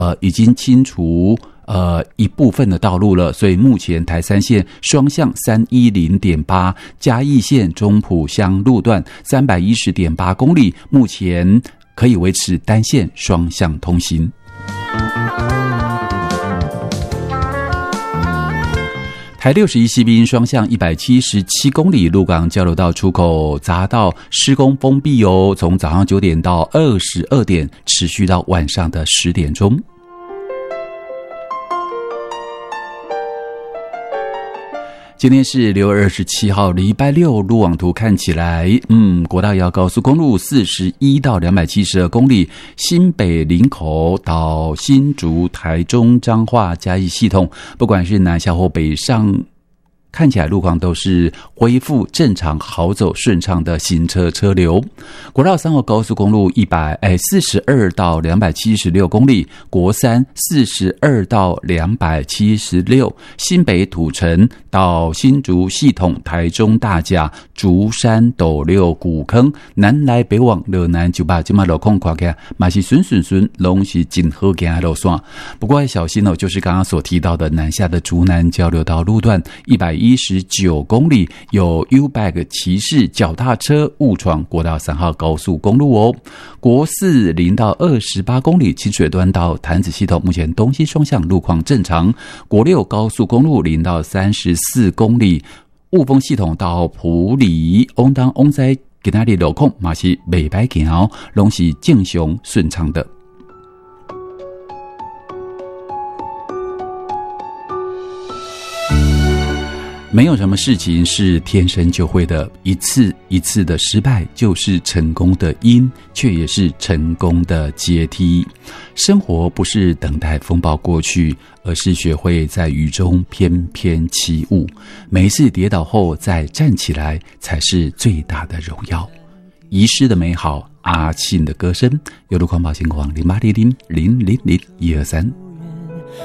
已经清除一部分的道路了，所以目前台三线双向 310.8 嘉义县中埔乡路段 310.8 公里，目前可以维持单线双向通行。台61西滨双向177公里，鹿港交流道出口匝道施工封闭哦，从早上9点到22点，持续到晚上的10点钟。今天是6月27号，礼拜六，路网图看起来，国道1号高速公路41到272公里，新北林口到新竹、台中、彰化、嘉义系统，不管是南下或北上，看起来路况都是恢复正常、好走顺畅的行车车流。国道3号高速公路42到276公里，国三42到276，新北土城到新竹系统、台中大甲、竹山、斗六、古坑，南来北往热南酒吧这么路况看起来嘛是顺拢是真好行的路线。不过要小心哦，就是刚刚所提到的南下的竹南交流道路段119公里，有 U-Bike 骑士脚踏车误闯国道3号高速公路哦。国40到28公里，清水端到潭子系统目前东西双向路况正常。国6高速公路0到34公里，雾峰系统到埔里翁当翁在今天的路况嘛是袂歹行，拢是正常顺畅的。没有什么事情是天生就会的，一次一次的失败就是成功的因，却也是成功的阶梯。生活不是等待风暴过去，而是学会在雨中翩翩起舞。每一次跌倒后再站起来，才是最大的荣耀。遗失的美好，阿信的歌声，有路况保险网0800000123。